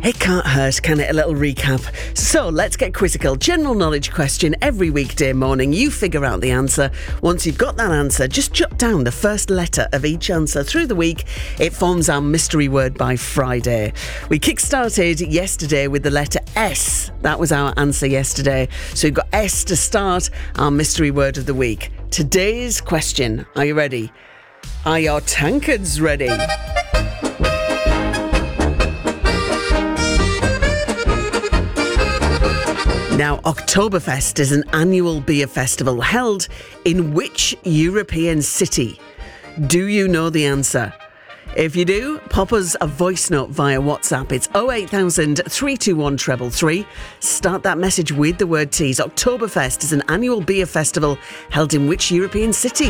It can't hurt, can it? A little recap. So let's get quizzical. General knowledge question every weekday morning. You figure out the answer. Once you've got that answer, just jot down the first letter of each answer through the week. It forms our mystery word by Friday. We kick-started yesterday with the letter S. That was our answer yesterday. So you've got S to start our mystery word of the week. Today's question. Are you ready? Are your tankards ready? Now, Oktoberfest is an annual beer festival held in which European city? Do you know the answer? If you do, pop us a voice note via WhatsApp. It's 08000 321 333. Start that message with the word tease. Oktoberfest is an annual beer festival held in which European city?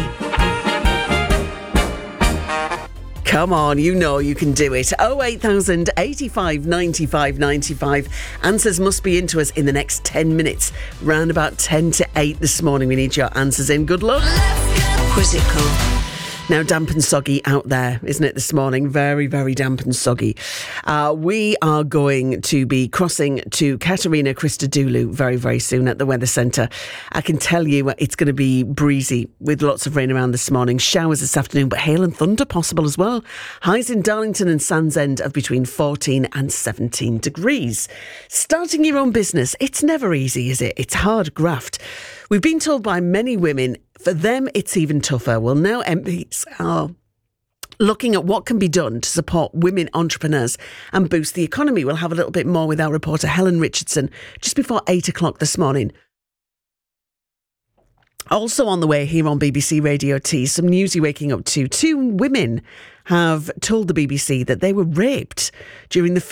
Come on, you know you can do it. 08000 85 95 95. Answers must be into us in the next 10 minutes. Round about 10 to 8 this morning. We need your answers in. Good luck. Quizzical. Now, damp and soggy out there, isn't it, this morning? Very, very damp and soggy. We are going to be crossing to Katerina Christodoulou very, very soon at the Weather Centre. I can tell you it's going to be breezy with lots of rain around this morning. Showers this afternoon, but hail and thunder possible as well. Highs in Darlington and Sands End of between 14 and 17 degrees. Starting your own business, it's never easy, is it? It's hard graft. We've been told by many women, for them it's even tougher. Well, now MPs are looking at what can be done to support women entrepreneurs and boost the economy. We'll have a little bit more with our reporter Helen Richardson just before 8 o'clock this morning. Also on the way here on BBC Radio T, some news you're waking up to. 2 women have told the BBC that they were raped during the